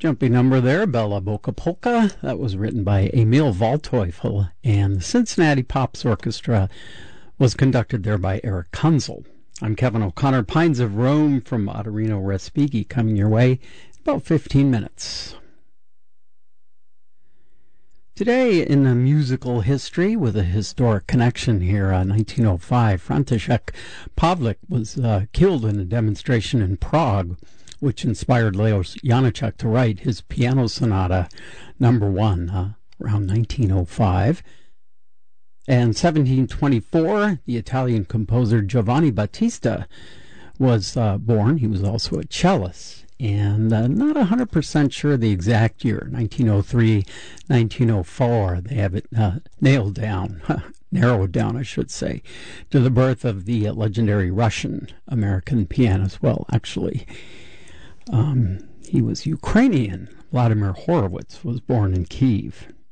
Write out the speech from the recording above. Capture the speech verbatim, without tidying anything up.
Jumpy number there, Bella Boca Polka. That was written by Emil Waldteufel, and the Cincinnati Pops Orchestra was conducted there by Eric Kunzel. I'm Kevin O'Connor, Pines of Rome from Ottorino Respighi, coming your way in about fifteen minutes. Today in the musical history, with a historic connection here, uh, nineteen oh five, František Pavlik was uh, killed in a demonstration in Prague, which inspired Leos Janáček to write his piano sonata number one uh, around nineteen oh five. And seventeen twenty-four, the Italian composer Giovanni Battista was uh, born. He was also a cellist, and uh, not one hundred percent sure the exact year, nineteen oh three, nineteen oh four. They have it uh, nailed down, narrowed down, I should say, to the birth of the legendary Russian-American pianist. Well, actually, Um, he was Ukrainian. Vladimir Horowitz was born in Kiev.